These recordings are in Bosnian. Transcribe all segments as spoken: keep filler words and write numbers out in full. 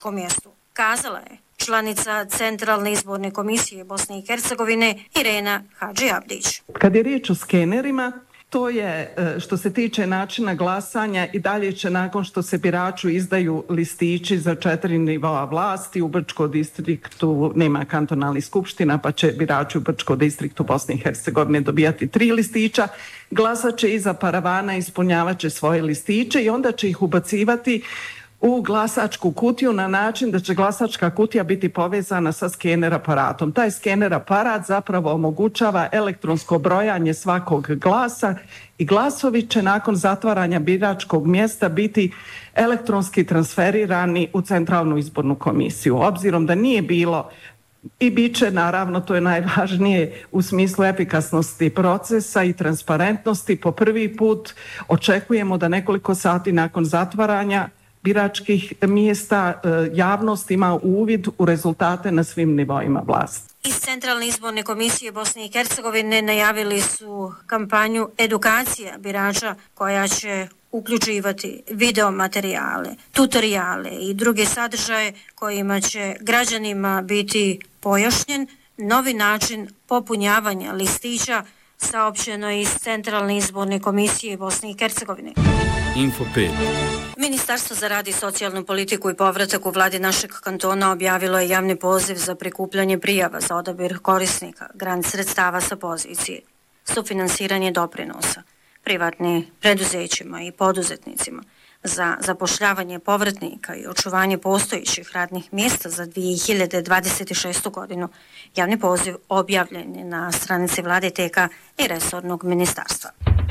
biračkom mjestu, kazala je članica Centralne izborne komisije Bosne i Hercegovine Irena Hadži-Abdić. Kad je riječ o skenerima, to je što se tiče načina glasanja i dalje će nakon što se biraču izdaju listići za četiri nivoa vlasti, u Brčkom distriktu nema kantonalnih skupština pa će birači u Brčkom distriktu Bosne i Hercegovine dobijati tri listića, glasat će iza paravana, ispunjavat će svoje listiće i onda će ih ubacivati u glasačku kutiju na način da će glasačka kutija biti povezana sa skener aparatom. Taj skener aparat zapravo omogućava elektronsko brojanje svakog glasa i glasovi će nakon zatvaranja biračkog mjesta biti elektronski transferirani u Centralnu izbornu komisiju. Obzirom da nije bilo i bit će, naravno, to je najvažnije u smislu efikasnosti procesa i transparentnosti, po prvi put očekujemo da nekoliko sati nakon zatvaranja biračkih mjesta javnost ima uvid u rezultate na svim nivoima vlasti. Iz Centralne izborne komisije Bosne i Hercegovine najavili su kampanju edukacija birača koja će uključivati video materijale, tutoriale i druge sadržaje kojima će građanima biti pojašnjen novi način popunjavanja listića, saopćeno iz Centralne izborne komisije Bosne i Hercegovine. Info pet. Ministarstvo za rad i socijalnu politiku i povratak u vladi našeg kantona objavilo je javni poziv za prikupljanje prijava za odabir korisnika grant sredstava sa pozicije sufinansiranje doprinosa privatnim preduzećima i poduzetnicima za zapošljavanje povratnika i očuvanje postojećih radnih mjesta za dvije hiljade dvadeset šestu godinu. Javni poziv objavljen je na stranici vlade T K i resornog ministarstva.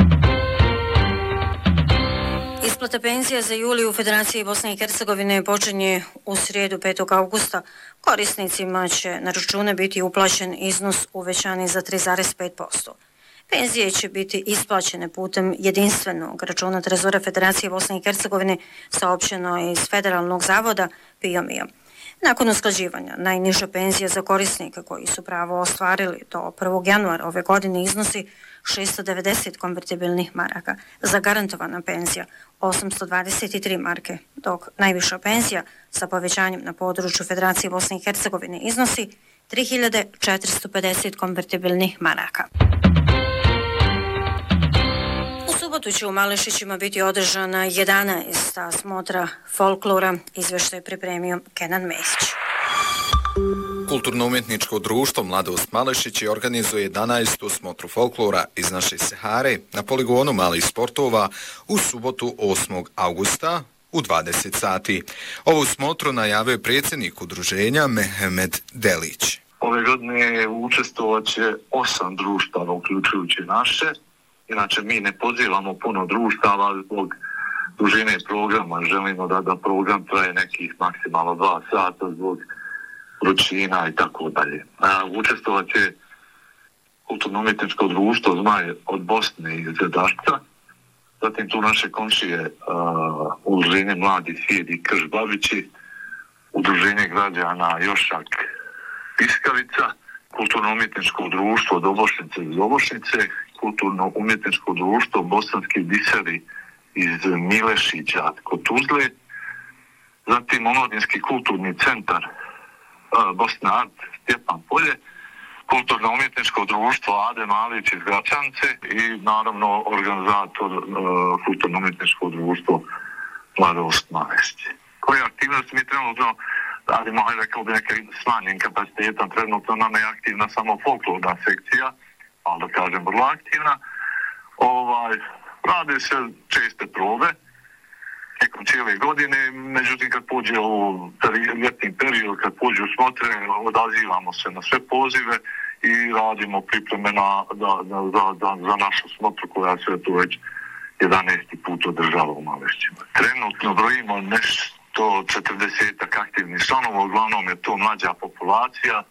Isplata penzija za juli u Federaciji Bosne i Hercegovine počinje u srijedu petog augusta. Korisnicima će na račune biti uplaćen iznos uvećani za tri zarez pet posto. Penzije će biti isplaćene putem jedinstvenog računa Trezora Federacije Bosne i Hercegovine, saopćeno je iz Federalnog zavoda P I O M I O. Nakon usklađivanja, najniža penzija za korisnika koji su pravo ostvarili do prvog januara ove godine iznosi šesto devedeset konvertibilnih maraka, zagarantovana penzija osamsto dvadeset tri marke, dok najviša penzija sa povećanjem na području Federacije Bosne i Hercegovine iznosi tri hiljade četiristo pedeset konvertibilnih maraka. U subotu će u Malešićima biti održana jedanaesta smotra folklora, izveštaj pripremio Kenan Mesić. Kulturno-umjetničko društvo Mladost Malešići organizuje jedanaestu smotru folklora iz naše Sahare na poligonu malih sportova u subotu osmog augusta u dvadeset sati. Ovu smotru najavio je predsjednik udruženja Mehmed Delić. Ove godine učestvovat će osam društava, uključujući naše. Inače, mi ne pozivamo puno društava zbog dužine programa. Želimo da, da program traje nekih maksimalno dva sata zbog vrućina i tako dalje. Učestvovat će kulturno-umjetničko društvo Zmaj od Bosne i Zedašca, zatim tu naše komšije uh, udruženje Mladi Svijet i Krš Babići, udruženje građana Jošak Piskavica, kulturno-umjetničko društvo Dobošnice iz Dobošnice, kulturno-umjetničko društvo Bosanski biseri iz Milešića kod Tuzle, zatim Omladinski kulturni centar Bosna Art Stjepan Polje, kulturno-umjetničko društvo Ade Malić iz Gračance i naravno organizator uh, kulturno-umjetničko društvo Mladost Malešići. Koje aktivnosti mi trenutno radimo, hajde rekao bi neke smanjen kapacitetan, trenutno nam je aktivna samo folklorna sekcija, ali da kažem vrlo aktivna. Ovaj, rade se česte probe tijekom cijele godine, međutim kad pođe ovo ljetni period, kad pođe u smotre, odazivamo se na sve pozive i radimo pripreme na, da, da, za, za, za našu smotru koja se tu već jedanaesti put održava u Malešićima. Trenutno brojimo nešto četrdesetak aktivnih članova, uglavnom je to mlađa populacija,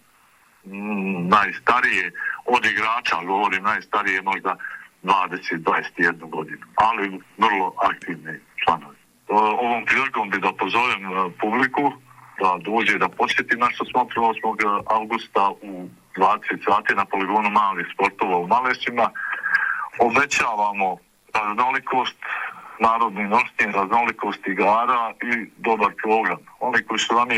najstarije od igrača, govorim najstarije možda dvadeset do dvadeset jedna godinu, ali vrlo aktivne članovi. Ovom prilikom bi da pozovem publiku da dođe da posjeti našu smotru osmog augusta u dvadeset sati na poligonu malih sportova u Malešićima. Obećavamo raznolikost, narodnim nošnjem, raznolikosti igara i dobar program. Oni koji su ranije